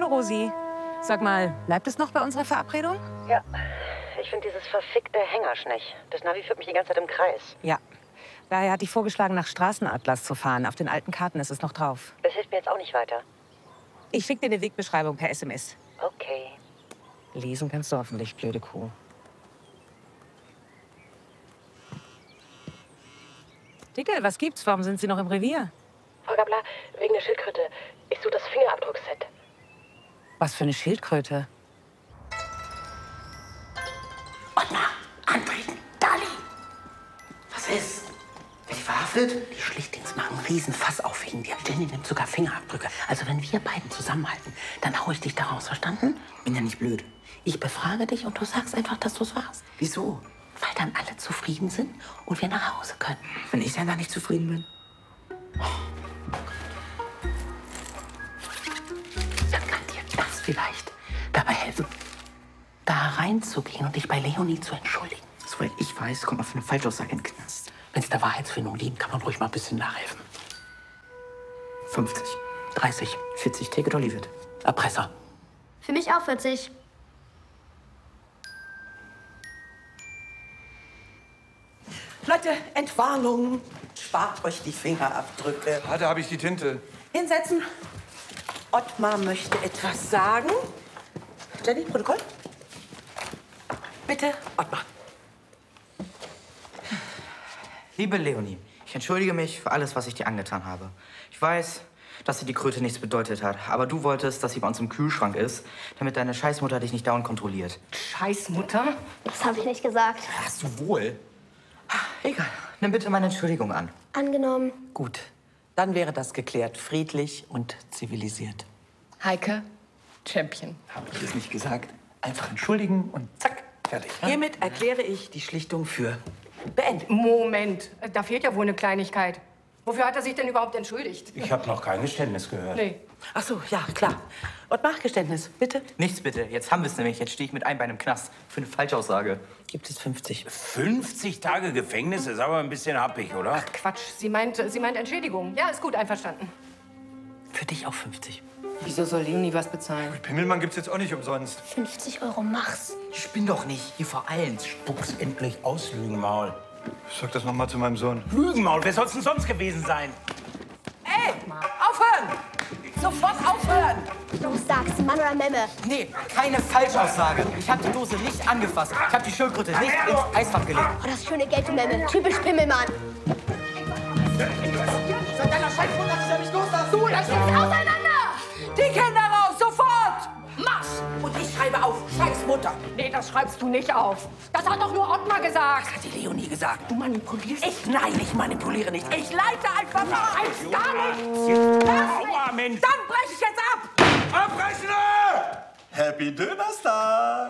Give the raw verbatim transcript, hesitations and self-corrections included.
Hallo, Rosi. Sag mal, bleibt es noch bei unserer Verabredung? Ja. Ich finde dieses verfickte Hängersch nicht. Das Navi führt mich die ganze Zeit im Kreis. Ja. Daher hatte ich vorgeschlagen, nach Straßenatlas zu fahren. Auf den alten Karten ist es noch drauf. Das hilft mir jetzt auch nicht weiter. Ich schicke dir eine Wegbeschreibung per S M S. Okay. Lesen kannst du hoffentlich, blöde Kuh. Dicke, was gibt's? Warum sind Sie noch im Revier? Frau Gabler, wegen der Schildkröte. Ich suche das Fingerabdruckset. Was für eine Schildkröte? Ottmar, antreten, Dali. Was ist? Wird die verhaftet? Die Schlichtings machen einen Riesenfass auf wegen dir. Jenny nimmt sogar Fingerabdrücke. Also wenn wir beiden zusammenhalten, dann hau ich dich da raus, verstanden? Bin ja nicht blöd. Ich befrage dich und du sagst einfach, dass du es warst. Wieso? Weil dann alle zufrieden sind und wir nach Hause können. Wenn ich dann da nicht zufrieden bin? Dann kann dir das vielleicht dabei helfen, da reinzugehen und dich bei Leonie zu entschuldigen. Soweit ich weiß, kommt man für eine Falschaussage in den Knast. Wenn es der Wahrheitsfindung liegt, kann man ruhig mal ein bisschen nachhelfen. fünfzig, dreißig, vierzig, take it or leave it. Erpresser. Für mich auch vierzig. Leute, Entwarnung. Spart euch die Fingerabdrücke. Ah, da habe ich die Tinte. Hinsetzen. Ottmar möchte etwas sagen. Jenny, Protokoll. Bitte, Ottmar. Liebe Leonie, ich entschuldige mich für alles, was ich dir angetan habe. Ich weiß, dass dir die Kröte nichts bedeutet hat, aber du wolltest, dass sie bei uns im Kühlschrank ist, damit deine Scheißmutter dich nicht dauernd kontrolliert. Scheißmutter? Das habe ich nicht gesagt. Hast du wohl? Egal, nimm bitte meine Entschuldigung an. Angenommen. Gut, dann wäre das geklärt. Friedlich und zivilisiert. Heike, Champion. Habe ich es nicht gesagt? Einfach entschuldigen und zack, fertig. Ne? Hiermit erkläre ich die Schlichtung für beendet. Moment, da fehlt ja wohl eine Kleinigkeit. Wofür hat er sich denn überhaupt entschuldigt? Ich habe noch kein Geständnis gehört. Nee. Ach so, ja, klar. Ottmar, Geständnis, bitte. Nichts bitte, jetzt haben wir es nämlich. Jetzt stehe ich mit einem Bein im Knast für eine Falschaussage. Gibt es fünfzig. fünfzig Tage Gefängnis ist aber ein bisschen happig, oder? Ach, Quatsch. Sie meint, sie meint Entschädigung. Ja, ist gut, einverstanden. Für dich auch fünfzig. Wieso soll Leonie was bezahlen? Pimmelmann gibt's jetzt auch nicht umsonst. fünfzig Euro mach's. Ich bin doch nicht hier vor allen. Spuck's endlich aus, Lügenmaul. Sag das noch mal zu meinem Sohn. Lügenmaul, wer soll's denn sonst gewesen sein? Ey, aufhören! Sofort aufhören! Du sagst Mann oder Memme. Nee, keine Falschaussage. Ich habe die Dose nicht angefasst. Ich habe die Schildkröte nicht ins Eisfach gelegt. Oh, das schöne Geld, du Memme. Typisch Pimmelmann. Sag deiner Scheißmutter, dass ich ja nicht loslassen. Du, das jetzt auseinander! Die Kinder raus, sofort! Marsch! Und ich schreibe auf, Scheißmutter. Nee, das schreibst du nicht auf. Das hat doch nur Ottmar gesagt. Das hat die Leonie gesagt. Du manipulierst. Ich, nein, ich manipuliere nicht. Ich leite einfach mal. Nein, gar nicht. Aua, Mensch! Dann breche ich jetzt ab! Abbrechen! Happy Dönerstag!